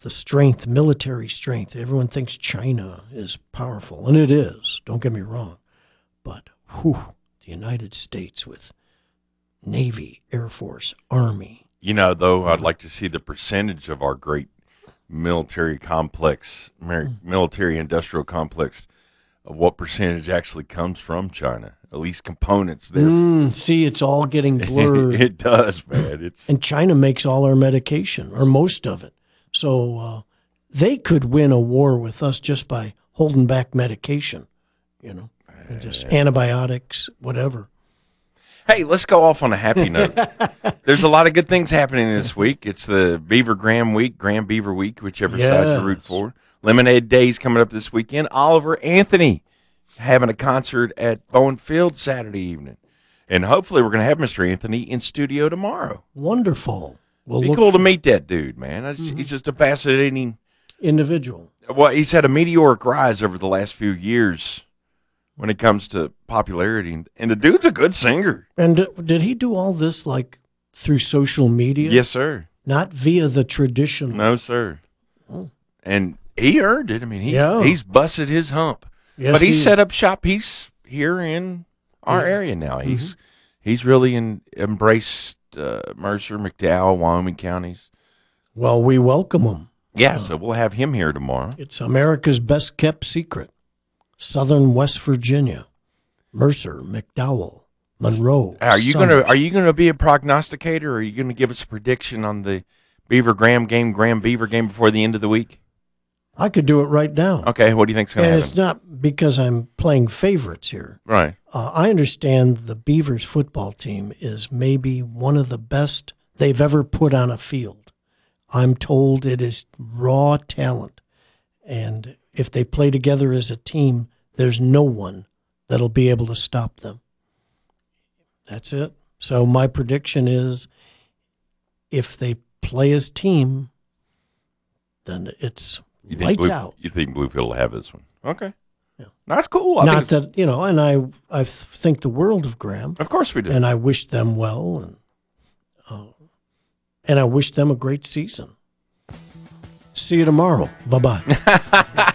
the strength, military strength. Everyone thinks China is powerful, and it is. Don't get me wrong. But the United States with Navy, Air Force, Army. Though, I'd like to see the percentage of our great military complex, military industrial complex, of what percentage actually comes from China. At least components there. See, it's all getting blurred. It does, man. And China makes all our medication, or most of it. So they could win a war with us just by holding back medication, just antibiotics, whatever. Hey, let's go off on a happy note. There's a lot of good things happening this week. It's the Beaver Graham Week, Graham Beaver Week, whichever side you root for. Lemonade Day's coming up this weekend. Oliver Anthony having a concert at Bowen Field Saturday evening. And hopefully we're going to have Mr. Anthony in studio tomorrow. Wonderful. It'd be cool to meet that dude, man. He's just a fascinating individual. Well, he's had a meteoric rise over the last few years when it comes to popularity. And the dude's a good singer. And did he do all this through social media? Yes, sir. Not via the traditional? No, sir. Oh. And he earned it. I mean, he's busted his hump. Yes, but he's set up shop. He's here in our area now. He's really embraced Mercer, McDowell, Wyoming counties. Well, we welcome him. Yeah, so we'll have him here tomorrow. It's America's best kept secret. Southern West Virginia, Mercer, McDowell, Monroe. Are you gonna be a prognosticator, or are you gonna give us a prediction on the Beaver Graham game, Graham Beaver game before the end of the week? I could do it right now. Okay, what do you think's going to happen? And it's not because I'm playing favorites here. Right. I understand the Beavers football team is maybe one of the best they've ever put on a field. I'm told it is raw talent. And if they play together as a team, there's no one that'll be able to stop them. That's it. So my prediction is if they play as think lights out. You think Bluefield will have this one? Okay. Yeah. That's cool. And I think the world of Graham. Of course we do. And I wish them well, and I wish them a great season. See you tomorrow. Bye-bye.